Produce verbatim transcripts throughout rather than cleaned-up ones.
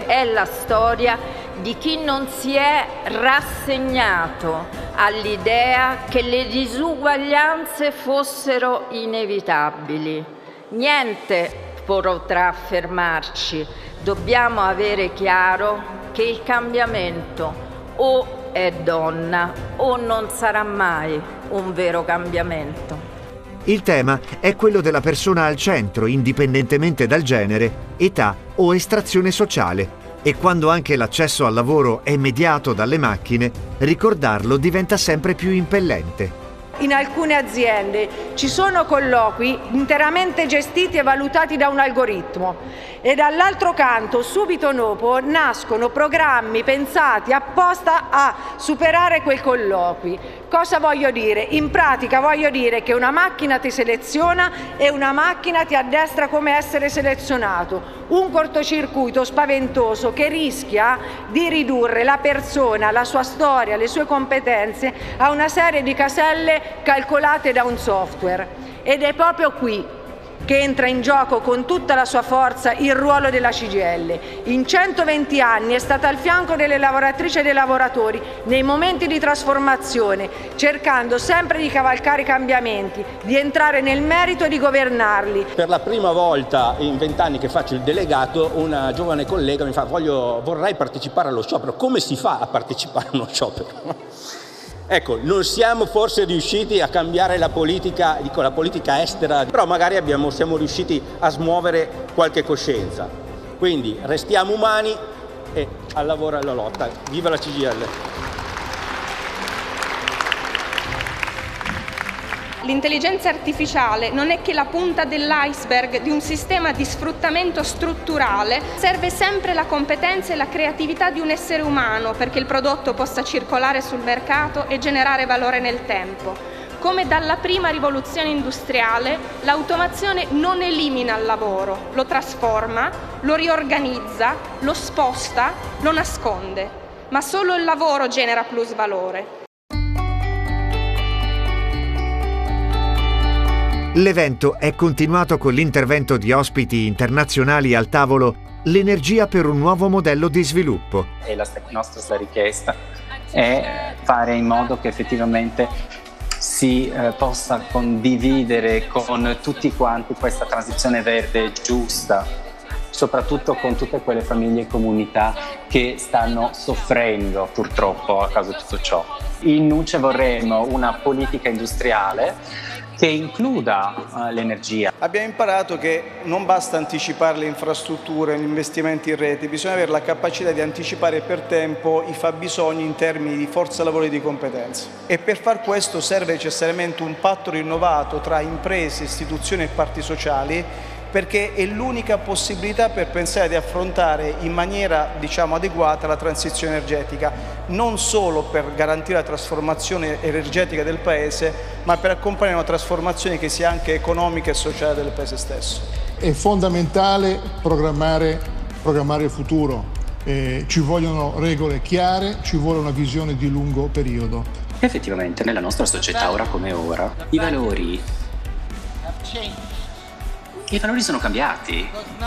è la storia di chi non si è rassegnato all'idea che le disuguaglianze fossero inevitabili. Niente potrà fermarci. Dobbiamo avere chiaro che il cambiamento o è donna o non sarà mai un vero cambiamento. Il tema è quello della persona al centro, indipendentemente dal genere, età o estrazione sociale. E quando anche l'accesso al lavoro è mediato dalle macchine, ricordarlo diventa sempre più impellente. In alcune aziende ci sono colloqui interamente gestiti e valutati da un algoritmo e dall'altro canto, subito dopo, nascono programmi pensati apposta a superare quei colloqui. Cosa voglio dire? In pratica voglio dire che una macchina ti seleziona e una macchina ti addestra come essere selezionato. Un cortocircuito spaventoso che rischia di ridurre la persona, la sua storia, le sue competenze a una serie di caselle calcolate da un software. Ed è proprio qui che entra in gioco con tutta la sua forza il ruolo della C G I L. In centoventi anni è stata al fianco delle lavoratrici e dei lavoratori nei momenti di trasformazione, cercando sempre di cavalcare i cambiamenti, di entrare nel merito e di governarli. Per la prima volta in vent'anni che faccio il delegato, una giovane collega mi fa Voglio, vorrei partecipare allo sciopero. Come si fa a partecipare a uno sciopero? Ecco, non siamo forse riusciti a cambiare la politica, dico la politica estera, però magari abbiamo, siamo riusciti a smuovere qualche coscienza. Quindi restiamo umani e al lavoro e alla lotta. Viva la C G I L! L'intelligenza artificiale non è che la punta dell'iceberg di un sistema di sfruttamento strutturale, serve sempre la competenza e la creatività di un essere umano perché il prodotto possa circolare sul mercato e generare valore nel tempo. Come dalla prima rivoluzione industriale, l'automazione non elimina il lavoro, lo trasforma, lo riorganizza, lo sposta, lo nasconde, ma solo il lavoro genera plusvalore. L'evento è continuato con l'intervento di ospiti internazionali al tavolo L'energia per un nuovo modello di sviluppo. E la nostra richiesta è fare in modo che effettivamente si eh, possa condividere con tutti quanti questa transizione verde giusta, soprattutto con tutte quelle famiglie e comunità che stanno soffrendo purtroppo a causa di tutto ciò. In Nuce vorremmo una politica industriale che includa uh, l'energia. Abbiamo imparato che non basta anticipare le infrastrutture, gli investimenti in rete, bisogna avere la capacità di anticipare per tempo i fabbisogni in termini di forza lavoro e di competenze. E per far questo serve necessariamente un patto rinnovato tra imprese, istituzioni e parti sociali, perché è l'unica possibilità per pensare di affrontare in maniera, diciamo, adeguata la transizione energetica, non solo per garantire la trasformazione energetica del Paese, ma per accompagnare una trasformazione che sia anche economica e sociale del Paese stesso. È fondamentale programmare, programmare il futuro, eh, ci vogliono regole chiare, ci vuole una visione di lungo periodo. Effettivamente nella nostra società, ora come ora, i valori I valori sono cambiati,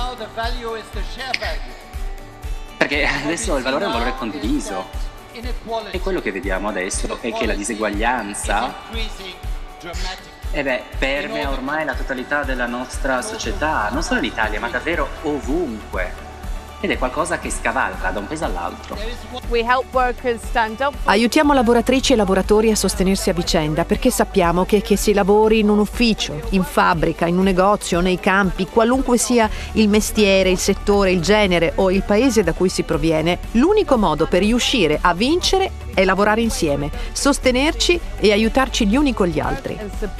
perché adesso il valore è un valore condiviso e quello che vediamo adesso è che la diseguaglianza eh beh, permea ormai la totalità della nostra società, non solo in Italia ma davvero ovunque. Ed è qualcosa che scavalca da un paese all'altro. Aiutiamo lavoratrici e lavoratori a sostenersi a vicenda perché sappiamo che, che si lavori in un ufficio, in fabbrica, in un negozio, nei campi, qualunque sia il mestiere, il settore, il genere o il paese da cui si proviene, l'unico modo per riuscire a vincere è lavorare insieme, sostenerci e aiutarci gli uni con gli altri.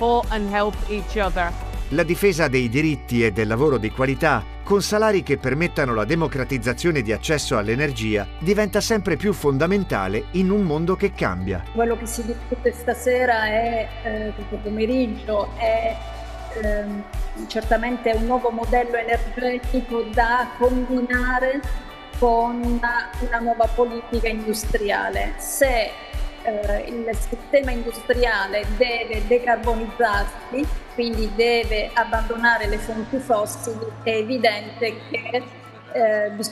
La difesa dei diritti e del lavoro di qualità, con salari che permettano la democratizzazione di accesso all'energia, diventa sempre più fondamentale in un mondo che cambia. Quello che si discute stasera è, eh, questo pomeriggio, è ehm, certamente un nuovo modello energetico da combinare con una, una nuova politica industriale. Se eh, il sistema industriale deve decarbonizzarsi, quindi deve abbandonare le fonti fossili, è evidente che eh, bisogna